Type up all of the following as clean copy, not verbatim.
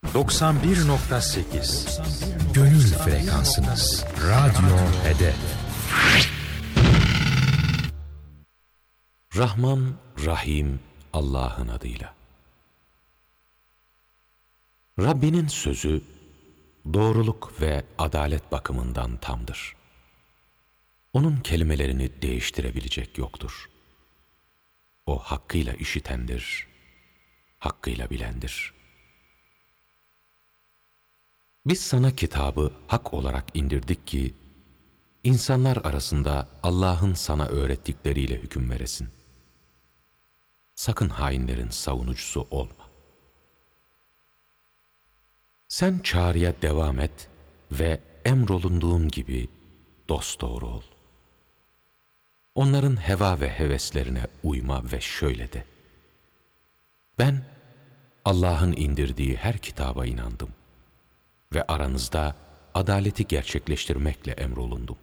91.8 Gönül frekansınız. Radyo Hedef. Rahman, Rahim Allah'ın adıyla. Rabbinin sözü doğruluk ve adalet bakımından tamdır. Onun kelimelerini değiştirebilecek yoktur. O hakkıyla işitendir, hakkıyla bilendir. Biz sana kitabı hak olarak indirdik ki, insanlar arasında Allah'ın sana öğrettikleriyle hüküm veresin. Sakın hainlerin savunucusu olma. Sen çağrıya devam et ve emrolunduğun gibi dosdoğru ol. Onların heva ve heveslerine uyma ve şöyle de: ben Allah'ın indirdiği her kitaba inandım ve aranızda adaleti gerçekleştirmekle emrolundum.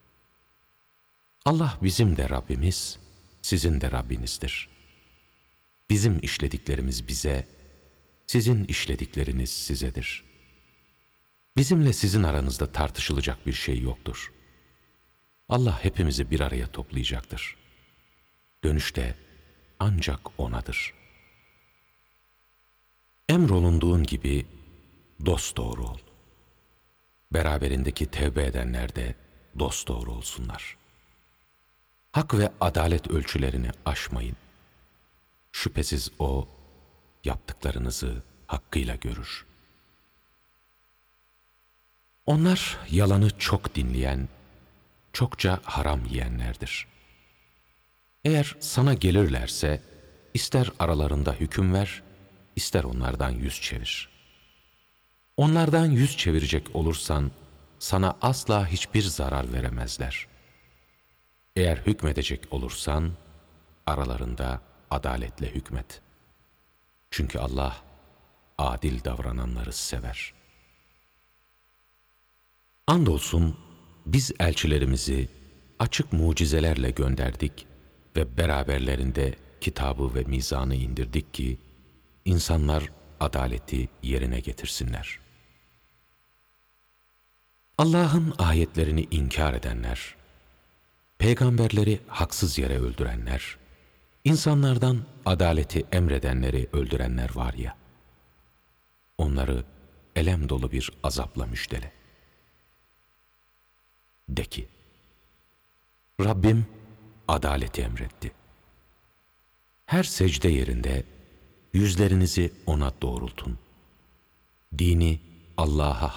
Allah bizim de Rabbimiz, sizin de Rabbinizdir. Bizim işlediklerimiz bize, sizin işledikleriniz sizedir. Bizimle sizin aranızda tartışılacak bir şey yoktur. Allah hepimizi bir araya toplayacaktır. Dönüş de ancak O'nadır. Emrolunduğun gibi dosdoğru ol. Beraberindeki tevbe edenler de dosdoğru olsunlar. Hak ve adalet ölçülerini aşmayın. Şüphesiz O, yaptıklarınızı hakkıyla görür. Onlar yalanı çok dinleyen, çokça haram yiyenlerdir. Eğer sana gelirlerse, ister aralarında hüküm ver, ister onlardan yüz çevir. Onlardan yüz çevirecek olursan, sana asla hiçbir zarar veremezler. Eğer hükmedecek olursan, aralarında adaletle hükmet. Çünkü Allah, adil davrananları sever. Andolsun, biz elçilerimizi açık mucizelerle gönderdik ve beraberlerinde kitabı ve mizanı indirdik ki, insanlar adaleti yerine getirsinler. Allah'ın ayetlerini inkar edenler, peygamberleri haksız yere öldürenler, insanlardan adaleti emredenleri öldürenler var ya, onları elem dolu bir azapla müjdele. De ki, Rabbim adaleti emretti. Her secde yerinde yüzlerinizi O'na doğrultun. Dini Allah'a